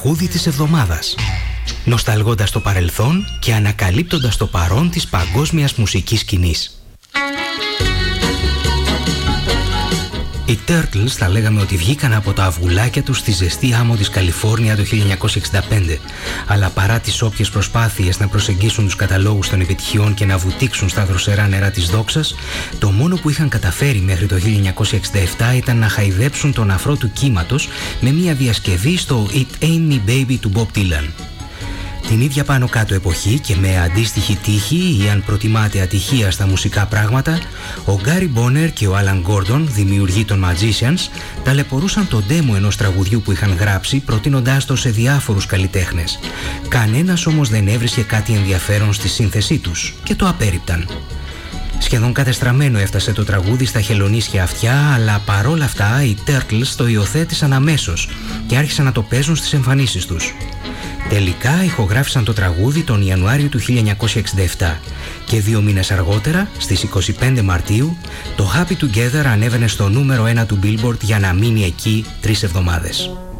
τραγούδι της εβδομάδας, νοσταλγώντας το παρελθόν και ανακαλύπτοντας το παρόν της παγκόσμιας μουσικής σκηνής. Οι Turtles θα λέγαμε ότι βγήκαν από τα αυγουλάκια τους στη ζεστή άμμο της Καλιφόρνια το 1965, αλλά παρά τις όποιες προσπάθειες να προσεγγίσουν τους καταλόγους των επιτυχιών και να βουτήξουν στα δροσερά νερά της δόξας, το μόνο που είχαν καταφέρει μέχρι το 1967 ήταν να χαϊδέψουν τον αφρό του κύματος με μια διασκευή στο It Ain't Me Baby του Bob Dylan. Την ίδια πάνω κάτω εποχή και με αντίστοιχη τύχη ή αν προτιμάτε ατυχία στα μουσικά πράγματα, ο Γκάρι Μπόνερ και ο Άλαν Γκόρντον, δημιουργοί των Magicians, ταλαιπωρούσαν το demo ενός τραγουδιού που είχαν γράψει προτείνοντάς το σε διάφορους καλλιτέχνες. Κανένας όμως δεν έβρισκε κάτι ενδιαφέρον στη σύνθεσή τους και το απέρριπταν. Σχεδόν κατεστραμμένο έφτασε το τραγούδι στα χελωνίσια αυτιά, αλλά παρόλα αυτά οι Turtles το υιοθέτησαν αμέσως και άρχισαν να το παίζουν στις εμφανίσεις τους. Τελικά ηχογράφησαν το τραγούδι τον Ιανουάριο του 1967 και 2 μήνες αργότερα, στις 25 Μαρτίου, το Happy Together ανέβαινε στο νούμερο 1 του Billboard για να μείνει εκεί 3 εβδομάδες.